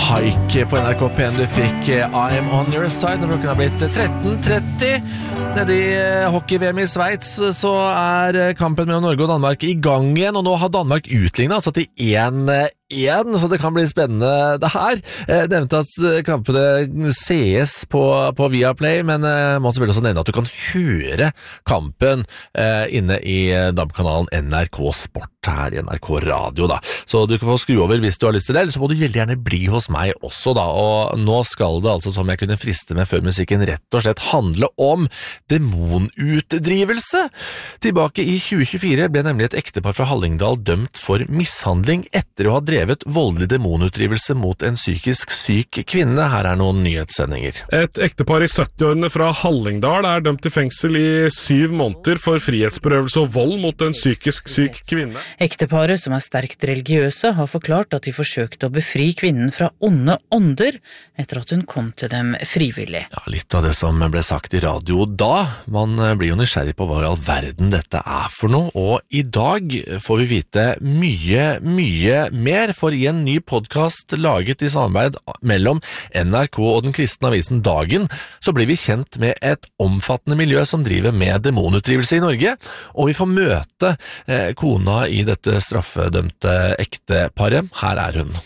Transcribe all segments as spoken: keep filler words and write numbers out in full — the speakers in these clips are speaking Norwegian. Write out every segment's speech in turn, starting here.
Haik på N R K P en. Du fikk I'm on your side når klokken har blitt tretten tretti. Nede i hockey-V M i Sveits så er kampen mellom Norge og Danmark i gang igjen, og nå har Danmark utlignet altså til én én, så det kan bli spennende det her. Jeg nevnte at kampene sees på, på Viaplay, men jeg må selvfølgelig også nevne at du kan høre kampen eh, inne i D A B-kanalen N R K Sport her i N R K Radio da. Så du kan få skru over hvis du har lyst til det, eller så må du veldig gjerne bli hos meg også da. Og nå skal det altså, som jeg kunne friste med før musikken, rett og slett handle om demonutdrivelse. Tilbake i tjue tjuefire ble nemlig et ektepar fra Hallingdal dømt for mishandling etter å ha drevet voldelig demonutdrivelse mot en psykisk syk kvinne. Her er noen nyhetssendinger. Et ektepar i syttiårene fra Hallingdal er dømt til fengsel i syv måneder for frihetsberøvelse og vold mot en psykisk syk kvinne. Ekteparet, som er sterkt religiøse, har forklart at de forsøkte å befri kvinnen fra onde ånder etter at hun kom til dem frivillig. Ja, litt av det som ble sagt i radio da. Man blir jo nysgjerrig på hva i all verden dette er for noe, og i dag får vi vite mye, mye mer, for i en ny podcast laget i samarbeid mellom N R K og den kristne avisen Dagen, så blir vi kjent med et omfattende miljø som driver med demonutdrivelse i Norge, og vi får møte eh, kona i dette straffedømte ekteparet. Her er hun.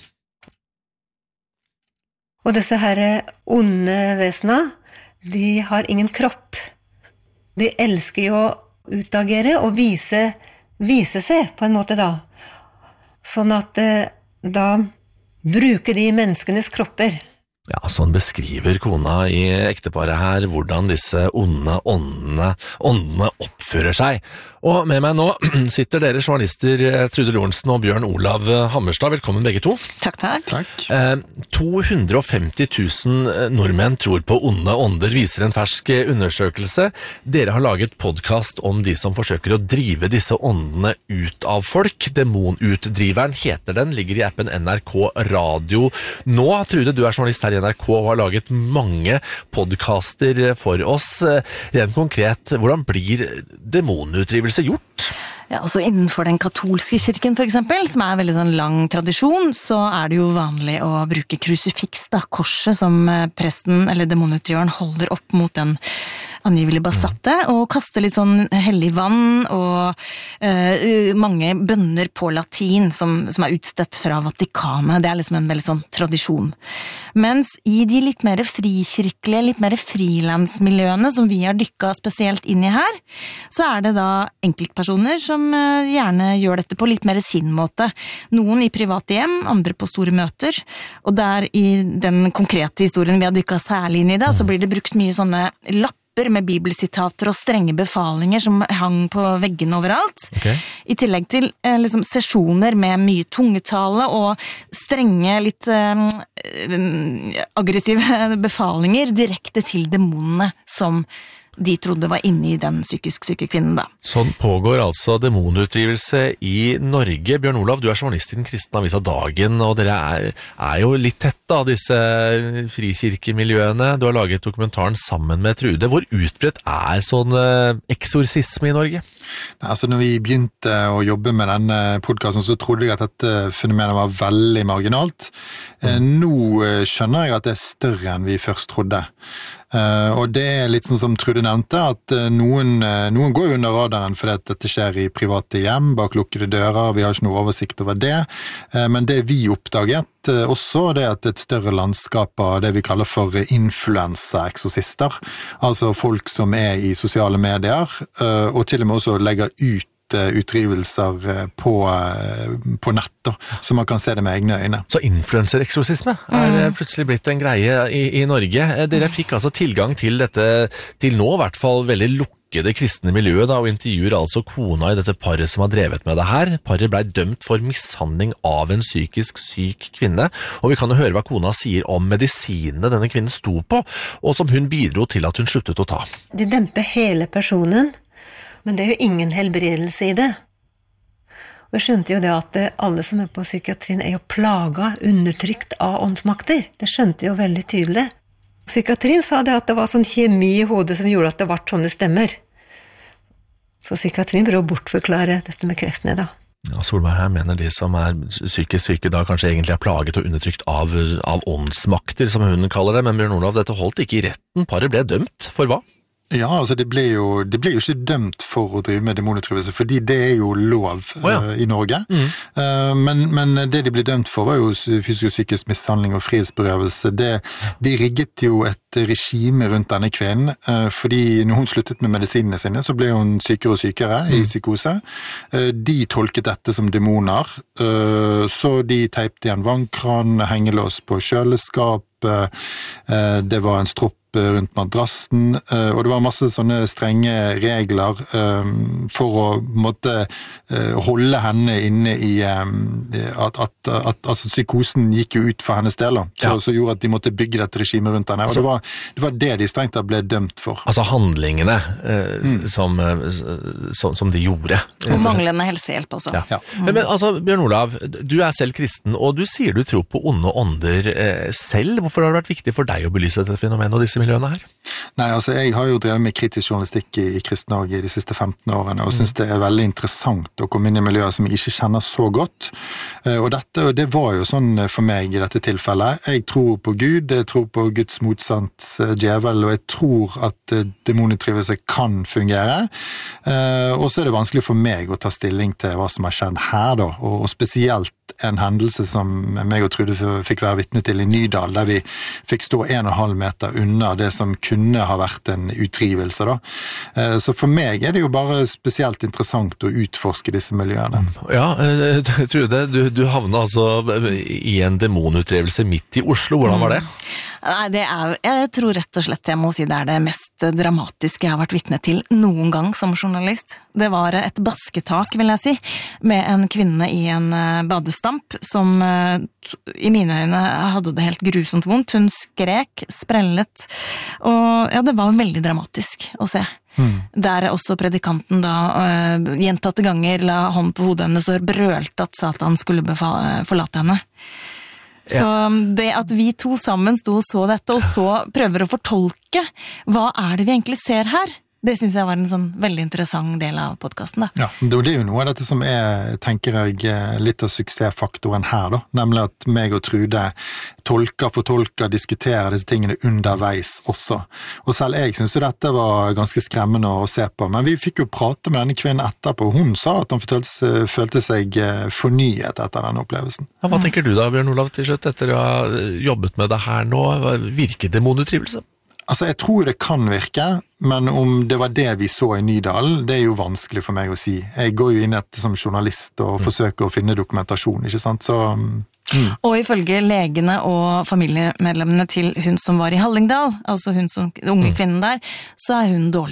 Og disse her onde vesene, de har ingen kropp. De elsker jo å utagere og vise, vise seg på en måte da. Sånn at da bruker de menneskenes kropper. Ja, sånn beskriver kona i ekteparet her hvordan disse onde åndene, åndene oppfører seg. Og med meg nå sitter dere journalister Trude Lorentzen og Bjørn Olav Hammerstad. Velkommen begge to. Takk, takk. Takk. Eh, to hundre og femti tusen nordmenn tror på onde ånder, viser en fersk undersøkelse. Dere har laget podcast om de som forsøker å drive disse åndene ut av folk. Demonutdriveren heter den, ligger i appen N R K Radio nå. Trude, du er journalist her i N R K og har laget mange podcaster for oss. Rent konkret, hvordan blir demonutdrivelse gjort? Ja, altså innenfor den katolske kirken for eksempel, som er en veldig sånn lang tradisjon, så er det jo vanlig å bruke krusifiks, da, korset som presten eller demonutdriveren holder opp mot den angivelig besatte, og kaste litt sånn hellig vann og uh, mange bønner på latin som, som er utstedt fra Vatikanet. Det er liksom en veldig sånn tradisjon. Mens i de litt mer frikirkelige, litt mer frilansmiljøene som vi har dykket spesielt inn i her, så er det da enkeltpersoner som uh, gjerne gjør dette på litt mer sin måte. Noen i private hjem, andre på store møter, og der i den konkrete historien vi har dykket særlig inn i det, så blir det brukt mye sånne lapper med bibelsitater og strenge befalinger som hang på veggene overalt. Okay. I tillegg til eh, liksom, sesjoner med mye tungetale og strenge, litt eh, aggressive befalinger direkte til demonene som de trodde var inne i den psykisk syke kvinnen da. Sånn pågår altså demonutdrivelse i Norge. Bjørn Olav, du er journalist i den kristne avisa Dagen, og dere er, er jo litt tett av disse frikirkemiljøene. Du har laget dokumentaren sammen med Trude. Hvor utbredt er sånn eksorsisme i Norge? Nei, altså når vi begynte å jobbe med denne podcasten, så trodde jeg at dette fenomenet var veldig marginalt. Mm. Nå skjønner jeg at det er større enn vi først trodde. Uh, og det er litt sånn som Trude nevnte, at uh, noen, uh, noen går jo under radaren fordi at dette skjer i private hjem, bak lukkede dører, vi har ikke noe oversikt over det. Uh, men det vi oppdaget uh, også, det er at et større landskap av det vi kaller for influencer-eksorsister, altså folk som er i sosiale medier, uh, og til og med også legger ut utdrivelser på, på nett, så man kan se det med egne øyne. Så influencer-eksorsisme er mm. plutselig blitt en greie i, i Norge. Dere fikk altså tilgang til dette, til nå i hvert fall veldig lukkede kristne miljøet, da, og intervjuer altså kona i dette paret som har drevet med det her. Paret ble dømt for mishandling av en psykisk syk kvinne, og vi kan jo høre hva kona sier om medisinene denne kvinnen sto på, og som hun bidro til at hun sluttet å ta. De demper hele personen, men det er jo ingen helbredelse i det. Og jeg skjønte jo det at alle som er på psykiatrien er jo plaget, undertrykt av åndsmakter. Det skjønte jeg jo veldig tydelig. Psykiatrien sa det at det var sånn kjemi i hodet som gjorde at det var sånne stemmer. Så psykiatrien prøver å bortforklare dette med kreftene da. Ja, Solveig her mener de som er psykisk syke da kanskje egentlig er plaget og undertrykt av, av åndsmakter, som hun kaller det, men Bjørn Olav, dette holdt ikke i retten. Paret ble dømt for hva? Ja, altså det ble, jo, det ble jo ikke dømt for å drive med demonutdrivelse, fordi det er jo lov oh, ja. uh, i Norge. Mm. Uh, men, men det de ble dømt for var jo fysisk og psykisk mishandling og frihetsberøvelse. Det, de rigget jo et regime rundt denne kvinnen, uh, fordi når hun sluttet med medisinene sine, så ble hun sykere og sykere mm. i psykose. Uh, de tolket dette som demoner, uh, så de teipte igjen vannkran, hengelås på kjøleskap, uh, det var en stropp rundt madrassen, og det var masse sånne strenge regler for å måtte holde henne inne i at, at, at altså, psykosen gikk jo ut for hennes del, så, ja. så gjorde at de måtte bygge dette regimet rundt henne, og det var, det var det de strengt da ble dømt for. Altså handlingene eh, mm. som, som, som de gjorde. Og manglende helsehjelp også. Ja. Ja. Mm. Men, men altså, Bjørn Olav, du er selv kristen, og du sier du tror på onde ånder eh, selv. Hvorfor har det vært viktig for deg å belyse dette fenomenet og disse miljøene her? Nei, altså jeg har jo drevet med kritisk journalistikk i, i Kristen Norge de siste femten årene, og synes det er veldig interessant å komme inn i miljøer som jeg ikke kjenner så godt. Og dette, og det var jo sånn for meg i dette tilfellet. Jeg tror på Gud, jeg tror på Guds motsant djevel, og jeg tror at demonutdrivelse kan fungere. Og så er det vanskelig for meg å ta stilling til hva som har skjedd her da, og spesielt en hendelse som meg og Trude fikk være vitne til i Nydal, der vi fikk stå en og en halv meter unna det som kunne ha vært en utdrivelse da. Så for meg er det jo bare spesielt interessant å utforske disse miljøene. Ja, Trude, du, du havnet altså i en demonutdrivelse midt i Oslo. Hvordan var det? Nei, det er, jeg tror rett og slett jeg må si det er det mest dramatiske jeg har vært vitne til noen gang som journalist. Det var et basketak, vil jeg si, med en kvinne i en badestamp som i mine øyne hadde det helt grusomt vondt. Hun skrek, sprellet, og ja, det var veldig dramatisk å se. Mm. Der også predikanten da uh, gjentatte ganger la hånd på hodet hennes og brølte at Satan skulle befale, forlate henne. Så det at vi to sammen sto og så dette, og så prøver å fortolke hva er det vi egentlig ser her, det synes jeg var en sånn veldig interessant del av podcasten da. Ja, det er jo noe av dette som er, tenker jeg, litt av suksessfaktoren her da, nemlig at meg og Trude tolker, fortolker, diskuterer disse tingene underveis også. Og selv jeg synes jo dette var ganske skremmende å se på, men vi fikk jo prate med denne kvinnen etterpå, og hun sa at hun følte, følte seg fornyet etter denne opplevelsen. Ja, hva tenker du da, Bjørn Olav, til slutt, etter å ha jobbet med det her nå? Virker demonutdrivelse? Altså, jeg tror det kan virke, men om det var det vi så i Nydal, det er jo vanskelig for meg å si. Jeg går jo inn etter som journalist og mm. forsøker å finne dokumentasjon, ikke sant? Så, mm. Og ifølge legene og familiemedlemmene til hun som var i Hallingdal, altså hun som unge kvinnen der, så er hun dårlig